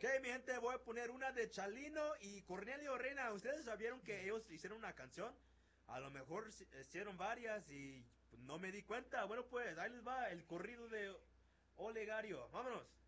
mi gente, voy a poner una de Chalino y Cornelio Reina. ¿Ustedes sabieron que ellos hicieron una canción? A lo mejor hicieron varias y no me di cuenta. Bueno, pues ahí les va el corrido de Olegario. Vámonos.